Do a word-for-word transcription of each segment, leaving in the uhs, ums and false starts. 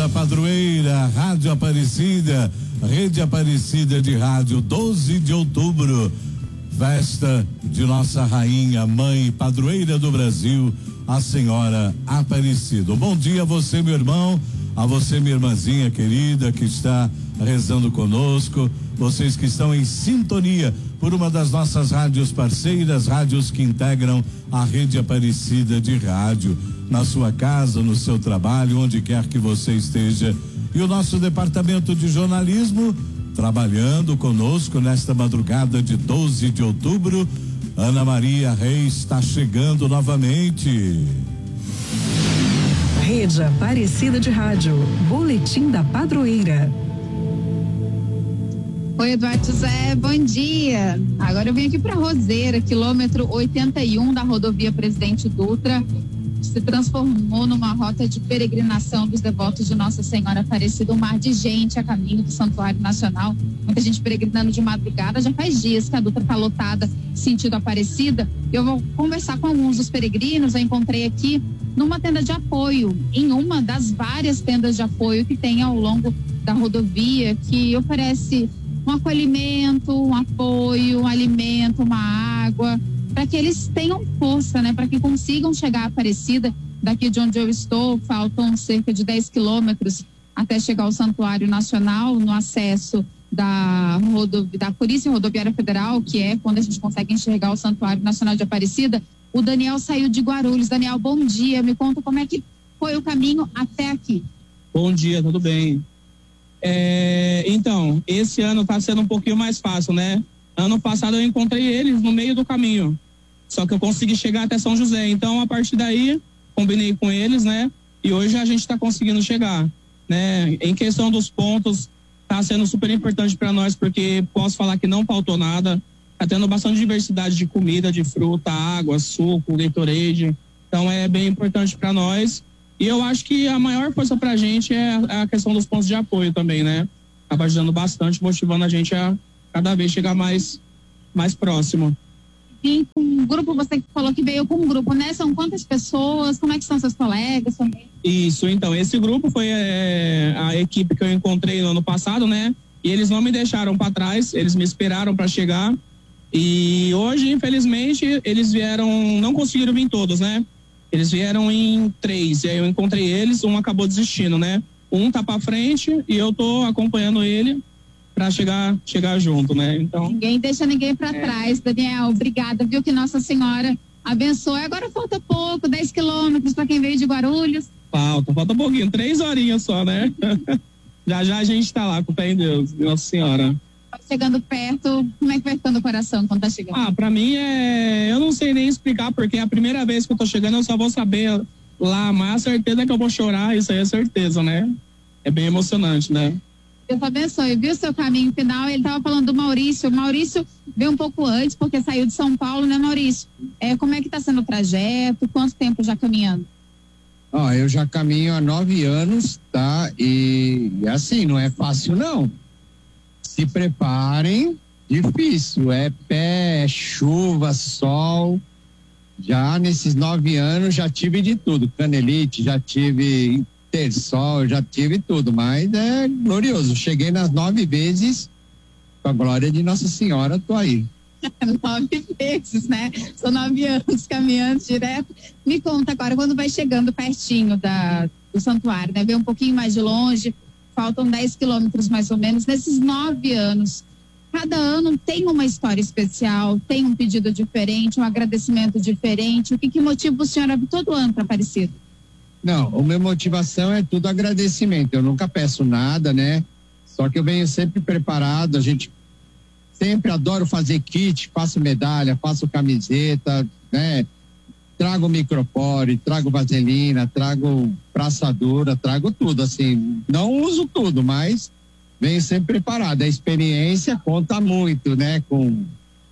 da Padroeira, Rádio Aparecida, Rede Aparecida de Rádio, doze de outubro, festa de nossa rainha, mãe, padroeira do Brasil, a Senhora Aparecida. Bom dia a você, meu irmão, a você, minha irmãzinha querida, que está rezando conosco, vocês que estão em sintonia por uma das nossas rádios parceiras, rádios que integram a Rede Aparecida de Rádio, na sua casa, no seu trabalho, onde quer que você esteja. E o nosso departamento de jornalismo trabalhando conosco nesta madrugada de doze de outubro. Ana Maria Reis está chegando novamente. Rede Aparecida de Rádio, boletim da Padroeira. Oi, Eduardo José, bom dia. Agora eu vim aqui para Roseira, quilômetro oitenta e um da rodovia Presidente Dutra. Se transformou numa rota de peregrinação dos devotos de Nossa Senhora Aparecida, um mar de gente a caminho do Santuário Nacional, muita gente peregrinando de madrugada. Já faz dias que a Dutra está lotada sentido Aparecida. Eu vou conversar com alguns dos peregrinos. Eu encontrei aqui numa tenda de apoio, em uma das várias tendas de apoio que tem ao longo da rodovia, que oferece um acolhimento, um apoio, um alimento, uma água, para que eles tenham força, né? Para que consigam chegar à Aparecida. Daqui de onde eu estou, faltam cerca de dez quilômetros até chegar ao Santuário Nacional, no acesso da, rodovia, da Polícia Rodoviária Federal, que é quando a gente consegue enxergar o Santuário Nacional de Aparecida. O Daniel saiu de Guarulhos. Daniel, bom dia. Me conta como é que foi o caminho até aqui. Bom dia, tudo bem? É, então, esse ano está sendo um pouquinho mais fácil, né? Ano passado eu encontrei eles no meio do caminho, só que eu consegui chegar até São José. Então, a partir daí, combinei com eles, né? E hoje a gente está conseguindo chegar, né? Em questão dos pontos, está sendo super importante para nós, porque posso falar que não faltou nada. Está tendo bastante diversidade de comida, de fruta, água, suco, Gatorade. Então, é bem importante para nós. E eu acho que a maior força pra gente é a questão dos pontos de apoio também, né? Acaba ajudando bastante, motivando a gente a cada vez chegar mais, mais próximo. E com um grupo, você falou que veio com um grupo, né? São quantas pessoas? Como é que são seus colegas também? Isso, então, esse grupo foi é, a equipe que eu encontrei no ano passado, né? E eles não me deixaram para trás, eles me esperaram para chegar. E hoje, infelizmente, eles vieram, não conseguiram vir todos, né? Eles vieram em três, e aí eu encontrei eles, um acabou desistindo, né? Um tá pra frente e eu tô acompanhando ele pra chegar, chegar junto, né? Então. Ninguém deixa ninguém pra é. trás, Daniel. Obrigada, viu? Que Nossa Senhora abençoe. Agora falta pouco, dez quilômetros pra quem veio de Guarulhos. Falta, falta um pouquinho, três horinhas só, né? Já já a gente tá lá com o pé em Deus, Nossa Senhora. Chegando perto, como é que vai ficando o coração quando tá chegando? Ah, pra mim é... eu não sei nem explicar, porque é a primeira vez que eu tô chegando, eu só vou saber lá, mas a certeza é que eu vou chorar, isso aí é certeza, né? É bem emocionante, né? Deus abençoe, viu seu caminho final? Ele tava falando do Maurício. O Maurício veio um pouco antes, porque saiu de São Paulo, né, Maurício? É, como é que tá sendo o trajeto? Quanto tempo já caminhando? Ó, eu já caminho há nove anos, tá? E assim, não é fácil, não. Se preparem, difícil, é pé, é chuva, sol. Já nesses nove anos já tive de tudo, canelite, já tive intersol, já tive tudo, mas é glorioso. Cheguei nas nove vezes, com a glória de Nossa Senhora, tô aí. Nove vezes, né? São nove anos caminhando direto. Me conta agora, quando vai chegando pertinho da, do santuário, né? Vem um pouquinho mais de longe. Faltam dez quilômetros mais ou menos. Nesses nove anos, cada ano tem uma história especial, tem um pedido diferente, um agradecimento diferente. O que, que motiva o senhor a vir todo ano para Aparecida? Não, a minha motivação é tudo agradecimento. Eu nunca peço nada, né? Só que eu venho sempre preparado. A gente sempre adoro fazer kit, faço medalha, faço camiseta, né? Trago micropore, trago vaselina, trago braçadura, trago tudo, assim, não uso tudo, mas venho sempre preparado. A experiência conta muito, né? Com,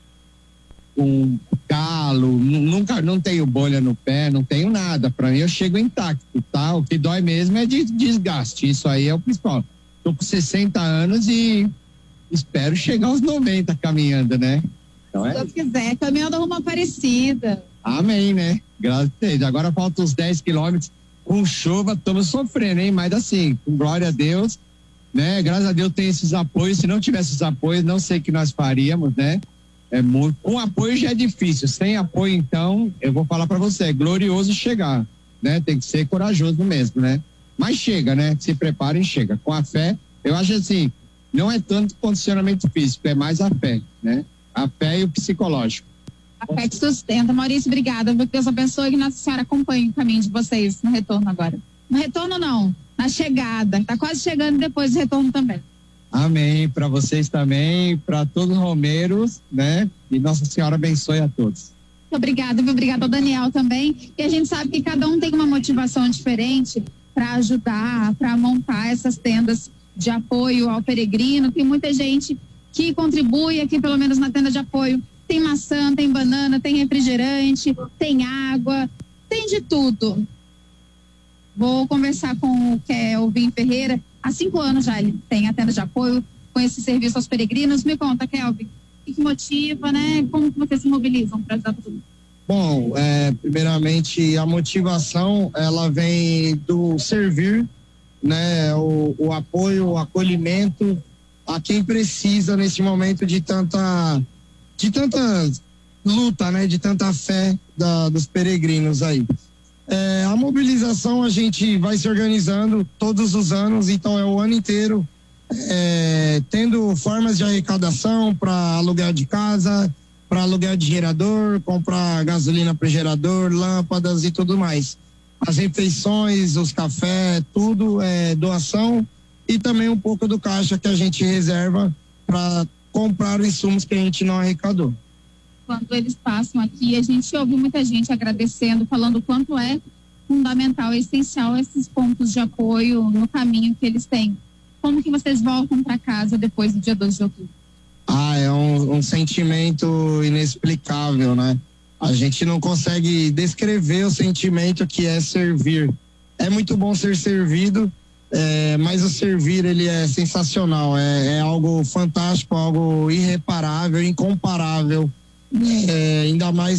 com calo, nunca, não tenho bolha no pé, não tenho nada. Para mim, eu chego intacto, tá? O que dói mesmo é de desgaste, isso aí é o principal. Tô com sessenta anos e espero chegar aos noventa caminhando, né? Então é... Se Deus quiser, caminhando rumo Aparecida. Amém, né? Graças a Deus. Agora faltam uns dez quilômetros. com chuva, estamos sofrendo, hein? Mas assim, com glória a Deus, né? Graças a Deus tem esses apoios. Se não tivesse esses apoios, não sei o que nós faríamos, né? É muito. Com apoio já é difícil. Sem apoio, então, eu vou falar para você, é glorioso chegar, né? Tem que ser corajoso mesmo, né? Mas chega, né? Se preparem, chega. Com a fé, eu acho assim, não é tanto condicionamento físico, é mais a fé, né? A fé e o psicológico. A fé que sustenta. Maurício, obrigada. Deus abençoe e que Nossa Senhora acompanhe o caminho de vocês no retorno agora. No retorno não, na chegada. Tá quase chegando depois do retorno também. Amém. Para vocês também, para todos os romeiros, né? E Nossa Senhora abençoe a todos. Muito obrigada, viu? Obrigada ao Daniel também. E a gente sabe que cada um tem uma motivação diferente para ajudar, para montar essas tendas de apoio ao peregrino. Tem muita gente que contribui aqui, pelo menos na tenda de apoio. Tem maçã, tem banana, tem refrigerante, tem água, tem de tudo. Vou conversar com o Kelvin Ferreira. Há cinco anos já ele tem a tenda de apoio com esse serviço aos peregrinos. Me conta, Kelvin, o que, que motiva, né? Como que vocês se mobilizam para ajudar tudo? Bom, é, primeiramente a motivação ela vem do servir, né? O, o apoio, o acolhimento a quem precisa nesse momento de tanta, de tanta luta, né? De tanta fé da, dos peregrinos aí. É, a mobilização a gente vai se organizando todos os anos, então é o ano inteiro, é, tendo formas de arrecadação para aluguel de casa, para aluguel de gerador, comprar gasolina para gerador, lâmpadas e tudo mais. As refeições, os cafés, tudo é doação e também um pouco do caixa que a gente reserva para comprar os insumos que a gente não arrecadou. Quando eles passam aqui, a gente ouve muita gente agradecendo, falando o quanto é fundamental, essencial esses pontos de apoio no caminho que eles têm. Como que vocês voltam para casa depois do dia doze de outubro? Ah, é um, um sentimento inexplicável, né? A gente não consegue descrever o sentimento que é servir. É muito bom ser servido, é, mas o servir ele é sensacional, é, é algo fantástico, algo irreparável, incomparável. É, ainda mais